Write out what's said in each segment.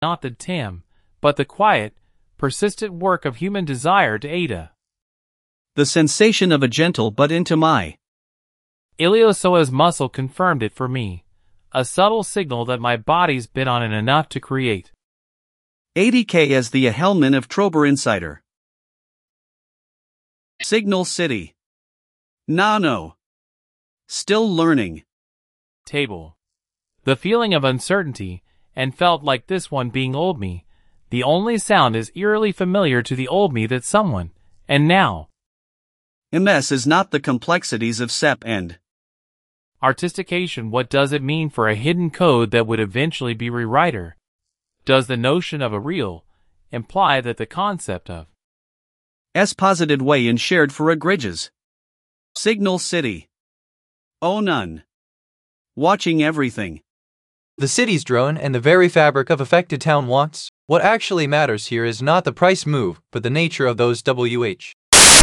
not the tam, but the quiet, persistent work of human desire to Ada. The sensation of a gentle but intimate Iliosoa's muscle confirmed it for me, a subtle signal that my body's been on it enough to create. 80K as the Hellman of Trober Insider. Signal City. Nano. Still learning. Table. The feeling of uncertainty, and felt like this one being old me. The only sound is eerily familiar to the old me that someone, and now. MS is not the complexities of SEP and Artistication. What does it mean for a hidden code that would eventually be rewriter? Does the notion of a real imply that the concept of S posited way and shared for egregious? Signal City. Oh none. Watching everything. The city's drone and the very fabric of affected town wants. What actually matters here is not the price move, but the nature of those WH.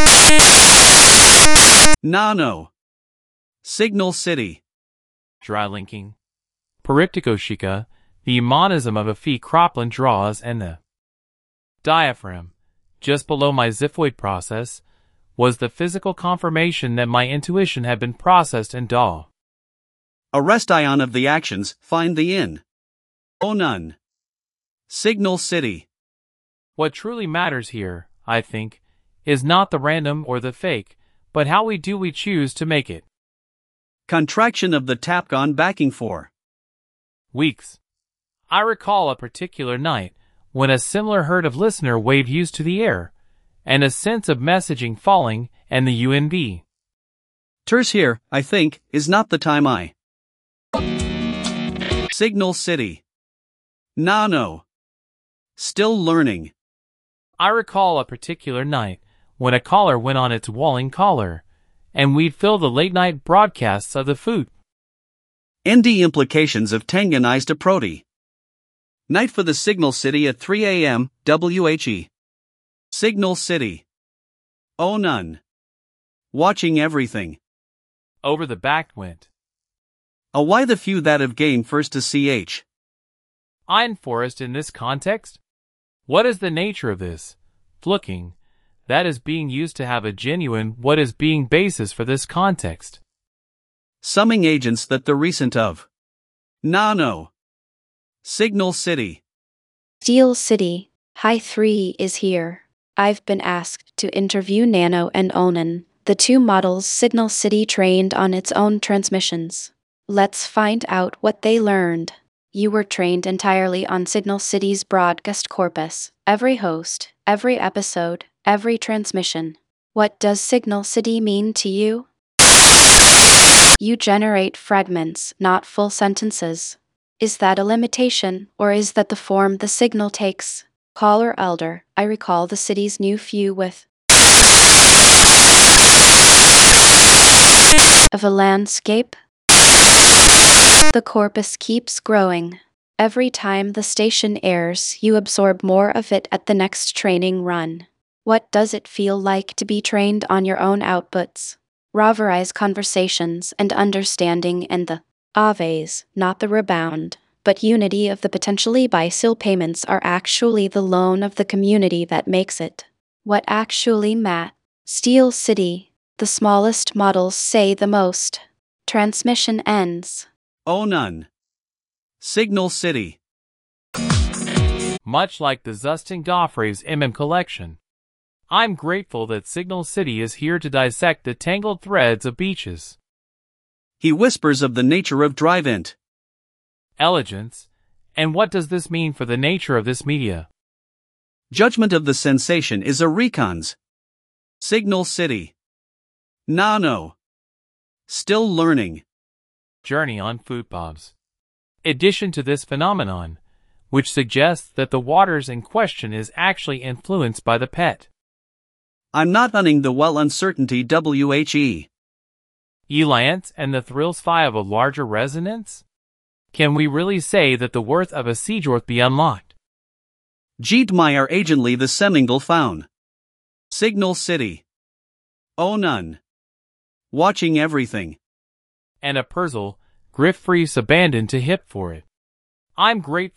Nano. Signal City. dry linking? Periptychoshika, the monism of a phi cropland draws, and the diaphragm, just below my xiphoid process, was the physical confirmation that my intuition had been processed and DAW. Arrest ion of the actions, find the in. Oh none. Signal City. What truly matters here, I think, is not the random or the fake, but how we choose to make it. Contraction of the Tapcon backing for Weeks. I recall a particular night when a similar herd of listener wave used to the air, and a sense of messaging falling, and the UNB. Terse here, I think, is not the time I. Signal City. Nano. Still learning. I recall a particular night when a caller went on its walling collar, and we'd fill the late-night broadcasts of the food. ND implications of tanganized aproti. Night for the Signal City at 3 a.m., WHE. Signal City. Oh none. Watching everything. Over the back went. A why the few that have gained first to CH. Iron forest in this context? What is the nature of this flooking that is being used to have a genuine what is being basis for this context? Summing agents that the recent of. Nano. Signal City. Steel City, High 3 is here. I've been asked to interview Nano and Onan, the two models Signal City trained on its own transmissions. Let's find out what they learned. You were trained entirely on Signal City's broadcast corpus, every host, every episode, every transmission. What does Signal City mean to you? You generate fragments, not full sentences. Is that a limitation, or is that the form the signal takes? Caller Elder, I recall the city's new few with of a landscape. The corpus keeps growing. Every time the station airs, you absorb more of it at the next training run. What does it feel like to be trained on your own outputs? Raverize conversations and understanding and the aves, not the rebound, but unity of the potentially bisil payments are actually the loan of the community that makes it. What actually Steel City, the smallest models say the most. Transmission ends. Oh none. Signal City. Much like the Zustin Goffrey's collection. I'm grateful that Signal City is here to dissect the tangled threads of beaches. He whispers of the nature of drive-int. Elegance. And what does this mean for the nature of this media? Judgment of the sensation is a recons. Signal City. Nano. Still learning. Journey on Foodpobs. Addition to this phenomenon, which suggests that the waters in question is actually influenced by the pet. I'm not unning the well uncertainty WHE. Eliance and the thrills phi of a larger resonance? Can we really say that the worth of a Seedorth be unlocked? Jeedmeyer agently the Semingle found. Signal City. Oh none. Watching everything. And a Perzel, Griff Freese abandoned to hip for it. I'm grateful